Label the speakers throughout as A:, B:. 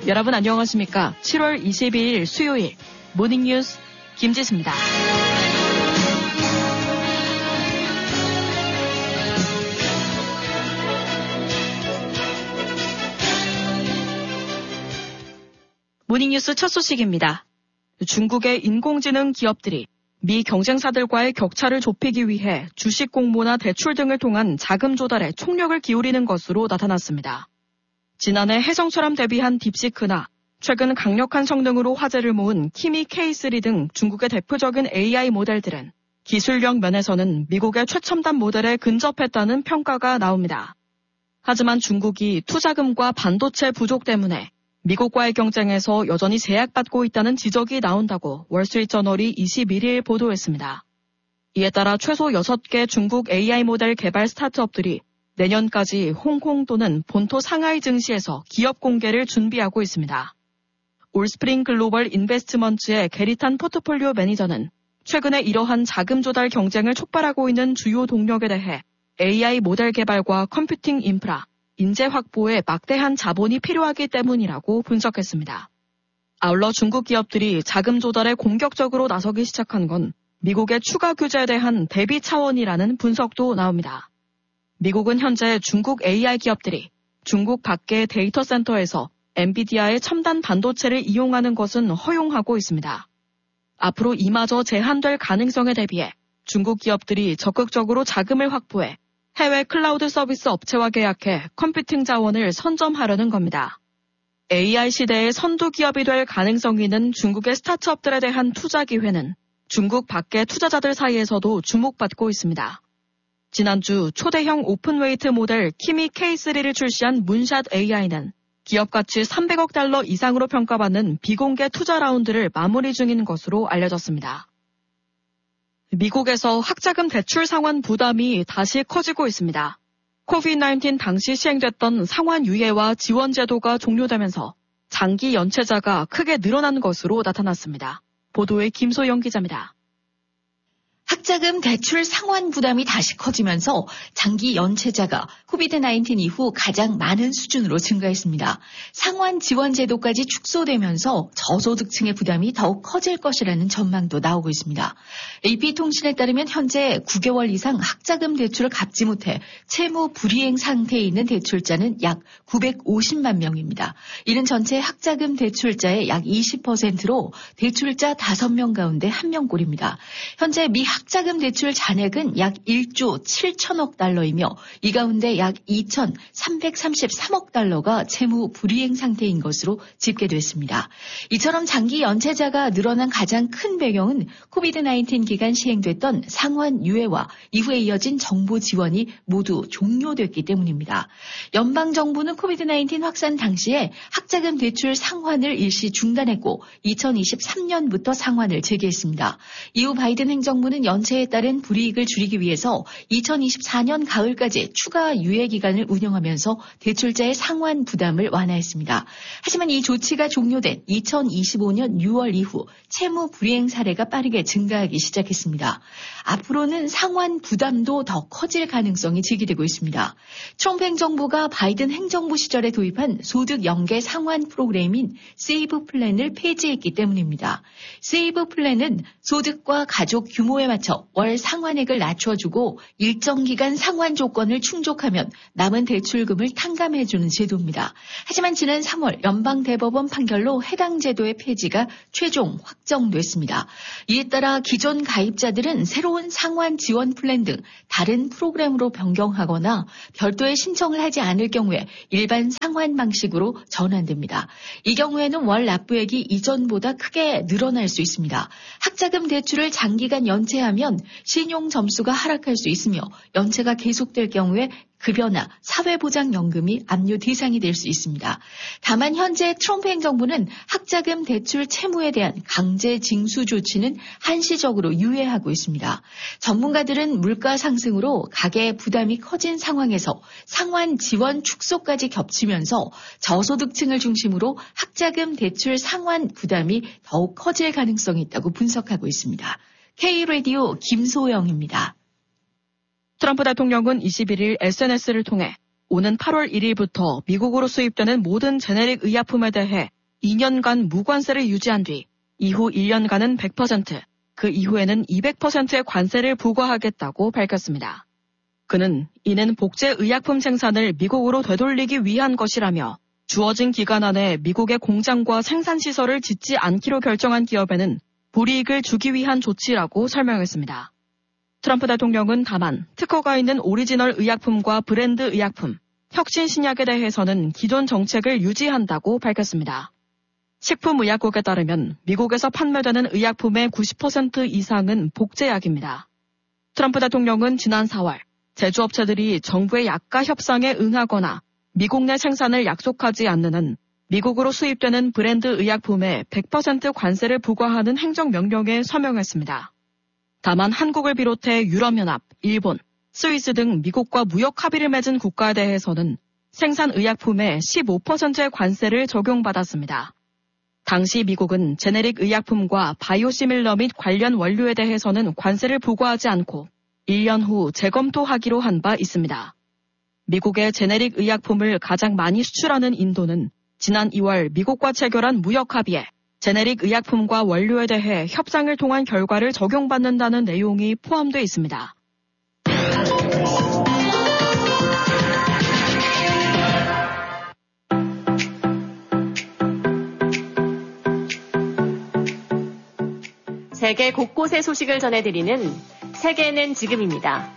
A: 여러분 안녕하십니까? 7월 22일 수요일 모닝뉴스 김지수입니다. 모닝뉴스 첫 소식입니다. 중국의 인공지능 기업들이 미 경쟁사들과의 격차를 좁히기 위해 주식 공모나 대출 등을 통한 자금 조달에 총력을 기울이는 것으로 나타났습니다. 지난해 해성처럼 데뷔한 딥시크나 최근 강력한 성능으로 화제를 모은 키미 K3 등 중국의 대표적인 AI 모델들은 기술력 면에서는 미국의 최첨단 모델에 근접했다는 평가가 나옵니다. 하지만 중국이 투자금과 반도체 부족 때문에 미국과의 경쟁에서 여전히 제약받고 있다는 지적이 나온다고 월스트리트저널이 21일 보도했습니다. 이에 따라 최소 6개 중국 AI 모델 개발 스타트업들이 내년까지 홍콩 또는 본토 상하이 증시에서 기업 공개를 준비하고 있습니다. 올스프링 글로벌 인베스트먼트의 게리탄 포트폴리오 매니저는 최근에 이러한 자금 조달 경쟁을 촉발하고 있는 주요 동력에 대해 AI 모델 개발과 컴퓨팅 인프라, 인재 확보에 막대한 자본이 필요하기 때문이라고 분석했습니다. 아울러 중국 기업들이 자금 조달에 공격적으로 나서기 시작한 건 미국의 추가 규제에 대한 대비 차원이라는 분석도 나옵니다. 미국은 현재 중국 AI 기업들이 중국 밖의 데이터 센터에서 엔비디아의 첨단 반도체를 이용하는 것은 허용하고 있습니다. 앞으로 이마저 제한될 가능성에 대비해 중국 기업들이 적극적으로 자금을 확보해 해외 클라우드 서비스 업체와 계약해 컴퓨팅 자원을 선점하려는 겁니다. AI 시대의 선두 기업이 될 가능성이 있는 중국의 스타트업들에 대한 투자 기회는 중국 밖의 투자자들 사이에서도 주목받고 있습니다. 지난주 초대형 오픈웨이트 모델 키미 K3를 출시한 문샷 AI는 기업 가치 300억 달러 이상으로 평가받는 비공개 투자 라운드를 마무리 중인 것으로 알려졌습니다. 미국에서 학자금 대출 상환 부담이 다시 커지고 있습니다. 코비드-19 당시 시행됐던 상환 유예와 지원 제도가 종료되면서 장기 연체자가 크게 늘어난 것으로 나타났습니다. 보도에 김소영 기자입니다.
B: 학자금 대출 상환 부담이 다시 커지면서 장기 연체자가 코비드-19 이후 가장 많은 수준으로 증가했습니다. 상환 지원 제도까지 축소되면서 저소득층의 부담이 더욱 커질 것이라는 전망도 나오고 있습니다. AP통신에 따르면 현재 9개월 이상 학자금 대출을 갚지 못해 채무 불이행 상태에 있는 대출자는 약 950만 명입니다. 이는 전체 학자금 대출자의 약 20%로 대출자 5명 가운데 1명꼴입니다. 현재 미 학자금 대출 잔액은 약 1조 7천억 달러이며 이 가운데 약 2,333억 달러가 채무 불이행 상태인 것으로 집계됐습니다. 이처럼 장기 연체자가 늘어난 가장 큰 배경은 코비드-19 기간 시행됐던 상환 유예와 이후에 이어진 정부 지원이 모두 종료됐기 때문입니다. 연방정부는 코비드-19 확산 당시에 학자금 대출 상환을 일시 중단했고 2023년부터 상환을 재개했습니다. 이후 바이든 행정부는 연체에 따른 불이익을 줄이기 위해서 2024년 가을까지 추가 유예 기간을 운영하면서 대출자의 상환 부담을 완화했습니다. 하지만 이 조치가 종료된 2025년 6월 이후 채무 불이행 사례가 빠르게 증가하기 시작했습니다. 앞으로는 상환 부담도 더 커질 가능성이 제기되고 있습니다. 트럼프 행정부가 바이든 행정부 시절에 도입한 소득 연계 상환 프로그램인 세이브 플랜을 폐지했기 때문입니다. 세이브 플랜은 소득과 가족 규모에 맞춰 월 상환액을 낮춰주고 일정 기간 상환 조건을 충족하면 남은 대출금을 탕감해주는 제도입니다. 하지만 지난 3월 연방대법원 판결로 해당 제도의 폐지가 최종 확정됐습니다. 이에 따라 기존 가입자들은 새로운 상환 지원 플랜 등 다른 프로그램으로 변경하거나 별도의 신청을 하지 않을 경우에 일반 상환 방식으로 전환됩니다. 이 경우에는 월 납부액이 이전보다 크게 늘어날 수 있습니다. 학자금 대출을 장기간 연체하면 신용 점수가 하락할 수 있으며 연체가 계속될 경우에 급여나 사회보장연금이 압류 대상이 될 수 있습니다. 다만 현재 트럼프 행정부는 학자금 대출 채무에 대한 강제 징수 조치는 한시적으로 유예하고 있습니다. 전문가들은 물가 상승으로 가계 부담이 커진 상황에서 상환 지원 축소까지 겹치면서 저소득층을 중심으로 학자금 대출 상환 부담이 더욱 커질 가능성이 있다고 분석하고 있습니다. K-라디오 김소영입니다.
A: 트럼프 대통령은 21일 SNS를 통해 오는 8월 1일부터 미국으로 수입되는 모든 제네릭 의약품에 대해 2년간 무관세를 유지한 뒤 이후 1년간은 100%, 그 이후에는 200%의 관세를 부과하겠다고 밝혔습니다. 그는 이는 복제 의약품 생산을 미국으로 되돌리기 위한 것이라며 주어진 기간 안에 미국의 공장과 생산시설을 짓지 않기로 결정한 기업에는 불이익을 주기 위한 조치라고 설명했습니다. 트럼프 대통령은 다만 특허가 있는 오리지널 의약품과 브랜드 의약품, 혁신 신약에 대해서는 기존 정책을 유지한다고 밝혔습니다. 식품의약국에 따르면 미국에서 판매되는 의약품의 90% 이상은 복제약입니다. 트럼프 대통령은 지난 4월 제조업체들이 정부의 약가 협상에 응하거나 미국 내 생산을 약속하지 않는 한 미국으로 수입되는 브랜드 의약품에 100% 관세를 부과하는 행정명령에 서명했습니다. 다만 한국을 비롯해 유럽연합, 일본, 스위스 등 미국과 무역 합의를 맺은 국가에 대해서는 생산 의약품에 15%의 관세를 적용받았습니다. 당시 미국은 제네릭 의약품과 바이오시밀러 및 관련 원료에 대해서는 관세를 부과하지 않고 1년 후 재검토하기로 한 바 있습니다. 미국의 제네릭 의약품을 가장 많이 수출하는 인도는 지난 2월 미국과 체결한 무역 합의에 제네릭 의약품과 원료에 대해 협상을 통한 결과를 적용받는다는 내용이 포함되어 있습니다.
C: 세계 곳곳의 소식을 전해드리는 세계는 지금입니다.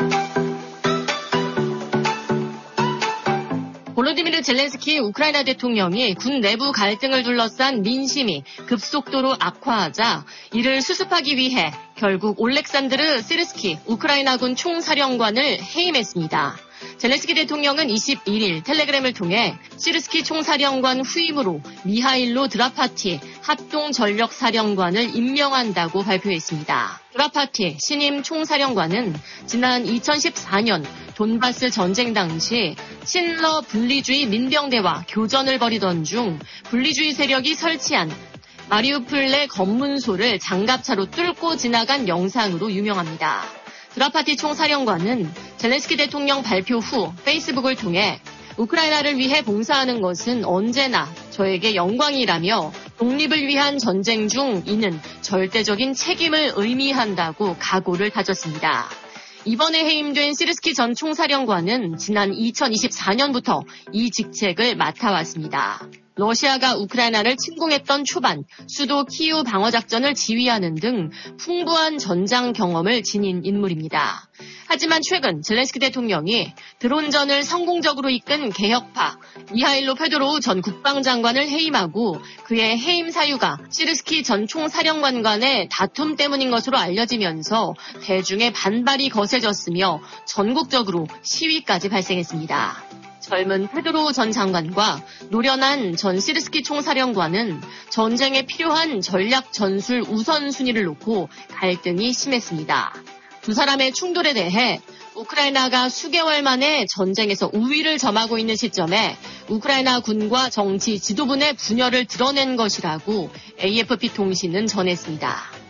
C: 볼로디미르 젤렌스키 우크라이나 대통령이 군 내부 갈등을 둘러싼 민심이 급속도로 악화하자 이를 수습하기 위해 결국 올렉산드르 시르스키 우크라이나군 총사령관을 해임했습니다. 젤렌스키 대통령은 21일 텔레그램을 통해 시르스키 총사령관 후임으로 미하일로 드라파티 합동전력사령관을 임명한다고 발표했습니다. 드라파티 신임 총사령관은 지난 2014년 돈바스 전쟁 당시 친러 분리주의 민병대와 교전을 벌이던 중 분리주의 세력이 설치한 마리우폴 내 검문소를 장갑차로 뚫고 지나간 영상으로 유명합니다. 드라파티 총사령관은 젤렌스키 대통령 발표 후 페이스북을 통해 우크라이나를 위해 봉사하는 것은 언제나 저에게 영광이라며 독립을 위한 전쟁 중 이는 절대적인 책임을 의미한다고 각오를 다졌습니다. 이번에 해임된 시르스키 전 총사령관은 지난 2024년부터 이 직책을 맡아왔습니다. 러시아가 우크라이나를 침공했던 초반 수도 키이우 방어작전을 지휘하는 등 풍부한 전장 경험을 지닌 인물입니다. 하지만 최근 젤렌스키 대통령이 드론전을 성공적으로 이끈 개혁파 미하일로 페도로우 전 국방장관을 해임하고 그의 해임 사유가 시르스키 전 총사령관 간의 다툼 때문인 것으로 알려지면서 대중의 반발이 거세졌으며 전국적으로 시위까지 발생했습니다. 젊은 페도로우 전 장관과 노련한 전 시르스키 총사령관은 전쟁에 필요한 전략 전술 우선순위를 놓고 갈등이 심했습니다. 두 사람의 충돌에 대해 우크라이나가 수개월 만에 전쟁에서 우위를 점하고 있는 시점에 우크라이나 군과 정치 지도부 내 분열을 드러낸 것이라고 AFP 통신은 전했습니다.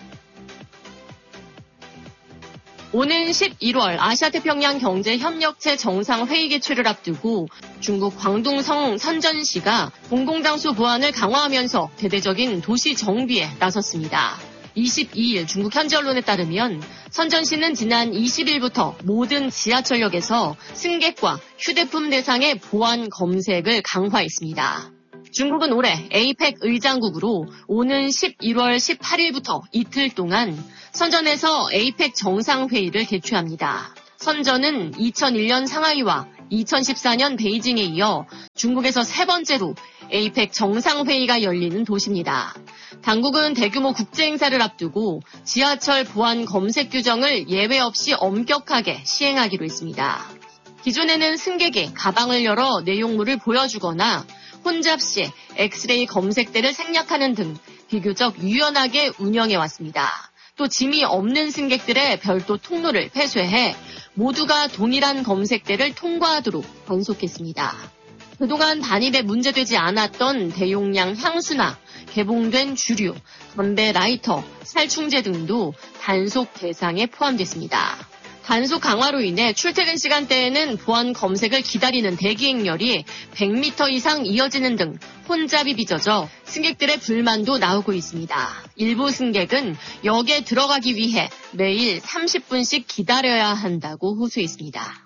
C: 오는 11월 아시아태평양 경제협력체 정상회의 개최를 앞두고 중국 광둥성 선전시가 공공장소 보안을 강화하면서 대대적인 도시 정비에 나섰습니다. 22일 중국 현지 언론에 따르면 선전시는 지난 20일부터 모든 지하철역에서 승객과 휴대폰 대상의 보안 검색을 강화했습니다. 중국은 올해 에이펙 의장국으로 오는 11월 18일부터 이틀 동안 선전에서 에이펙 정상회의를 개최합니다. 선전은 2001년 상하이와 2014년 베이징에 이어 중국에서 세 번째로 에이펙 정상회의가 열리는 도시입니다. 당국은 대규모 국제행사를 앞두고 지하철 보안 검색 규정을 예외 없이 엄격하게 시행하기로 했습니다. 기존에는 승객이 가방을 열어 내용물을 보여주거나 혼잡 시 엑스레이 검색대를 생략하는 등 비교적 유연하게 운영해왔습니다. 또 짐이 없는 승객들의 별도 통로를 폐쇄해 모두가 동일한 검색대를 통과하도록 단속했습니다. 그동안 반입에 문제되지 않았던 대용량 향수나 개봉된 주류, 담배 라이터, 살충제 등도 단속 대상에 포함됐습니다. 단속 강화로 인해 출퇴근 시간대에는 보안 검색을 기다리는 대기 행렬이 100m 이상 이어지는 등 혼잡이 빚어져 승객들의 불만도 나오고 있습니다. 일부 승객은 역에 들어가기 위해 매일 30분씩 기다려야 한다고 호소했습니다.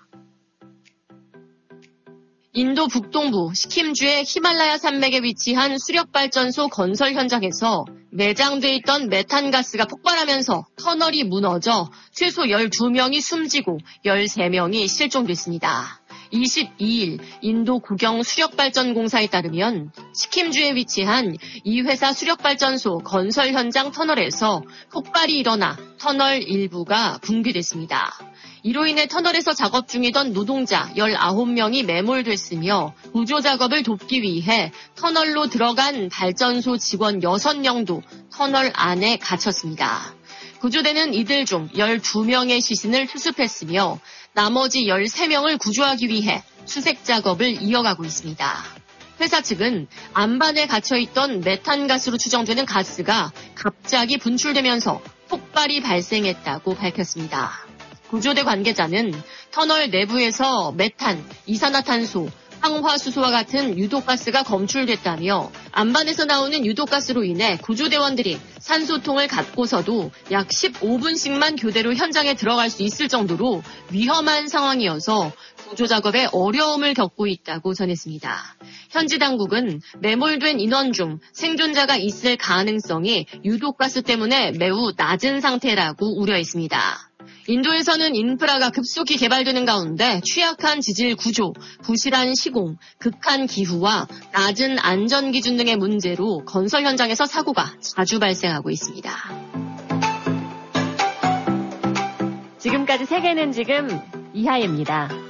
C: 인도 북동부 시킴주의 히말라야 산맥에 위치한 수력발전소 건설 현장에서 매장돼 있던 메탄가스가 폭발하면서 터널이 무너져 최소 12명이 숨지고 13명이 실종됐습니다. 22일 인도 국영 수력발전공사에 따르면 시킴주에 위치한 이 회사 수력발전소 건설 현장 터널에서 폭발이 일어나 터널 일부가 붕괴됐습니다. 이로 인해 터널에서 작업 중이던 노동자 19명이 매몰됐으며 구조 작업을 돕기 위해 터널로 들어간 발전소 직원 6명도 터널 안에 갇혔습니다. 구조대는 이들 중 12명의 시신을 수습했으며 나머지 13명을 구조하기 위해 수색 작업을 이어가고 있습니다. 회사 측은 안반에 갇혀있던 메탄가스로 추정되는 가스가 갑자기 분출되면서 폭발이 발생했다고 밝혔습니다. 구조대 관계자는 터널 내부에서 메탄, 이산화탄소, 황화수소와 같은 유독가스가 검출됐다며 안반에서 나오는 유독가스로 인해 구조대원들이 산소통을 갖고서도 약 15분씩만 교대로 현장에 들어갈 수 있을 정도로 위험한 상황이어서 구조 작업에 어려움을 겪고 있다고 전했습니다. 현지 당국은 매몰된 인원 중 생존자가 있을 가능성이 유독가스 때문에 매우 낮은 상태라고 우려했습니다. 인도에서는 인프라가 급속히 개발되는 가운데 취약한 지질 구조, 부실한 시공, 극한 기후와 낮은 안전 기준 등의 문제로 건설 현장에서 사고가 자주 발생하고 있습니다.
D: 지금까지 세계는 지금 이하예입니다.